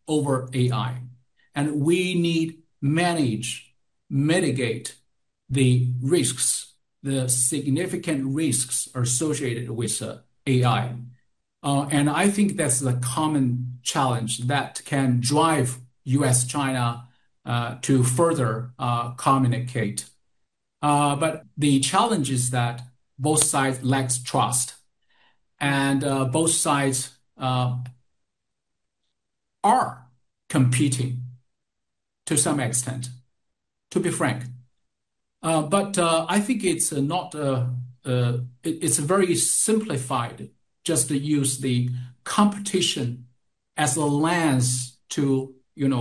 over AI. And we need mitigate the risks, the significant risks associated with AI. And I think that's the common challenge that can drive US-China to further communicate. But the challenge is that both sides lack trust, and both sides are competing to some extent, to be frank. But I think it's not, it's very simplified just to use the competition as a lens to,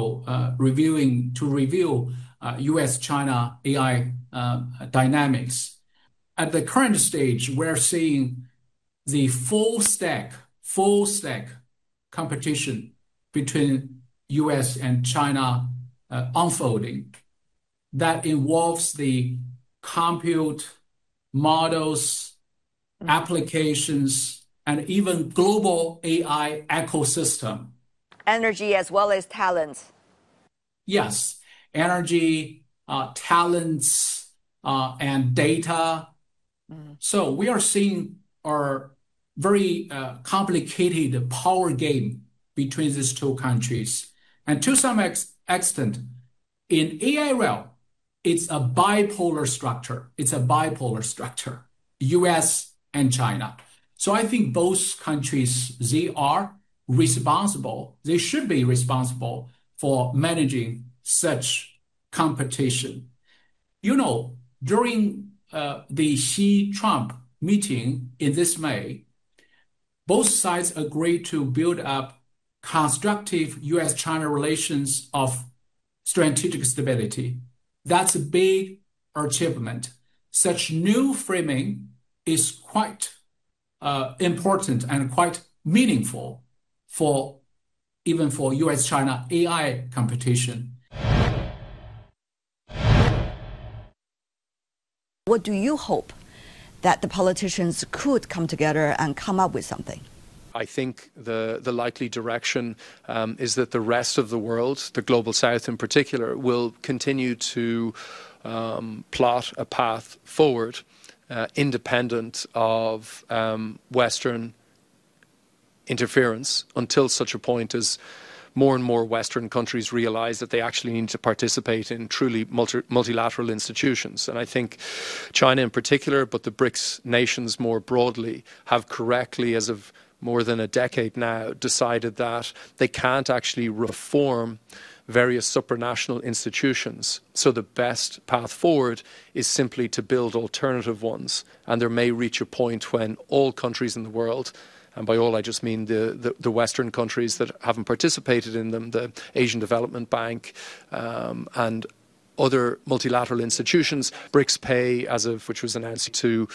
review US-China AI dynamics. At the current stage, we're seeing the full stack competition between US and China unfolding. That involves the compute, models, applications, and even global AI ecosystem. Energy as well as talents. Yes, energy, talents, and data. So we are seeing a very complicated power game between these two countries. And to some extent, in AI realm, it's a bipolar structure. US and China. So I think both countries, they should be responsible for managing such competition. During the Xi-Trump meeting in this May, both sides agreed to build up constructive US-China relations of strategic stability. That's a big achievement. Such new framing is quite important and quite meaningful even for US-China AI competition. What do you hope that the politicians could come together and come up with something? I think the likely direction is that the rest of the world, the global south in particular, will continue to plot a path forward independent of Western interference until such a point as more and more Western countries realize that they actually need to participate in truly multilateral institutions. And I think China in particular, but the BRICS nations more broadly, have correctly, as of more than a decade now, decided that they can't actually reform various supranational institutions. So the best path forward is simply to build alternative ones. And there may reach a point when all countries in the world, and by all I just mean the Western countries that haven't participated in them, the Asian Development Bank and other multilateral institutions, BRICS Pay, which was announced to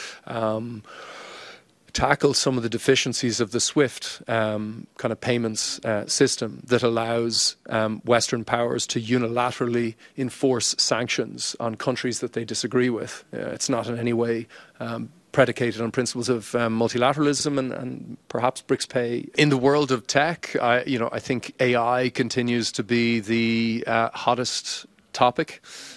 tackle some of the deficiencies of the SWIFT kind of payments system that allows Western powers to unilaterally enforce sanctions on countries that they disagree with. It's not in any way predicated on principles of multilateralism and perhaps BRICS Pay. In the world of tech, I think AI continues to be the hottest topic,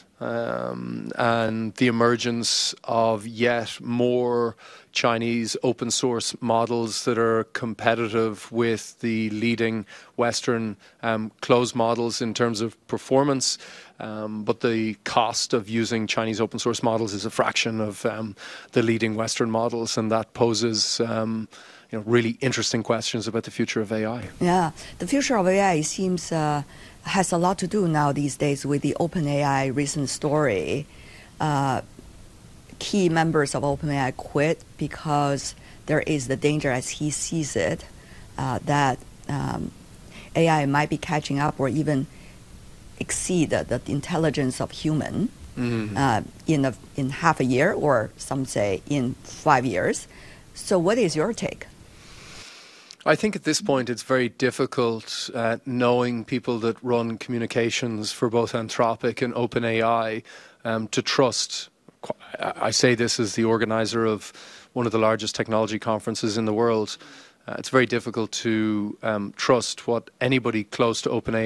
and the emergence of yet more Chinese open source models that are competitive with the leading Western closed models in terms of performance. But the cost of using Chinese open source models is a fraction of the leading Western models, and that poses really interesting questions about the future of AI. Yeah, the future of AI seems has a lot to do now these days with the OpenAI recent story. Key members of OpenAI quit because there is the danger, as he sees it, that AI might be catching up or even exceed the intelligence of human in half a year, or some say in 5 years. So what is your take? I think at this point it's very difficult knowing people that run communications for both Anthropic and OpenAI to trust. I say this as the organizer of one of the largest technology conferences in the world. It's very difficult to trust what anybody close to OpenAI